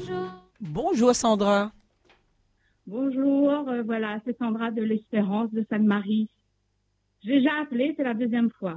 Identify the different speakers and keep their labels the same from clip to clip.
Speaker 1: Bonjour Sandra.
Speaker 2: Bonjour, voilà, c'est Sandra de l'Espérance de Sainte-Marie. J'ai déjà appelé, c'est la deuxième fois.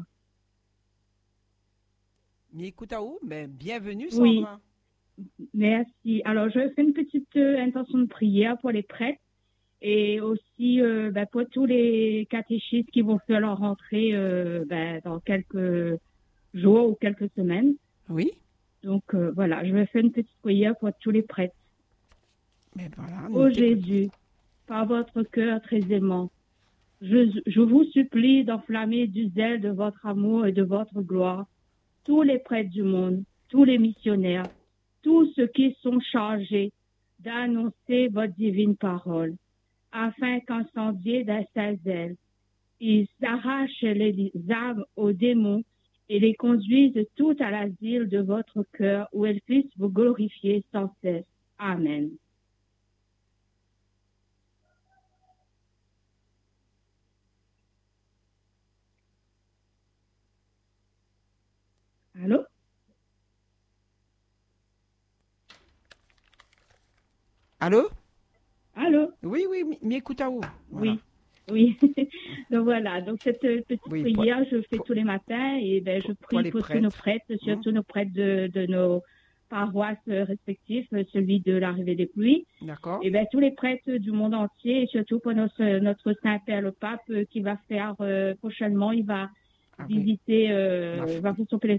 Speaker 1: Mikutaou, ben, bienvenue
Speaker 2: Oui,
Speaker 1: Sandra.
Speaker 2: merci. Alors, je fais une petite intention de prière pour les prêtres et aussi pour tous les catéchistes qui vont faire leur rentrée dans quelques jours ou quelques semaines.
Speaker 1: Oui.
Speaker 2: Donc, voilà, je vais faire une petite prière pour tous les prêtres.
Speaker 1: Ben voilà,
Speaker 2: Ô Jésus, par votre cœur très aimant, je vous supplie d'enflammer du zèle de votre amour et de votre gloire tous les prêtres du monde, tous les missionnaires, tous ceux qui sont chargés d'annoncer votre divine parole, afin qu'incendiés d'un saint zèle, ils s'arrachent les âmes aux démons et les conduisent toutes à l'asile de votre cœur où elles puissent vous glorifier sans cesse. Amen. Allô?
Speaker 1: Allô?
Speaker 2: Allô?
Speaker 1: Oui, Mikutaou. Voilà.
Speaker 2: Oui. Oui, donc voilà, donc cette petite
Speaker 1: Oui,
Speaker 2: prière, je fais tous les matins et je prie pour tous nos prêtres, surtout nos prêtres de nos paroisses respectives, celui de l'arrivée des pluies.
Speaker 1: D'accord.
Speaker 2: Et tous les prêtres du monde entier et surtout pour notre Saint-Père le Pape qui va faire prochainement, il va visiter, va faire son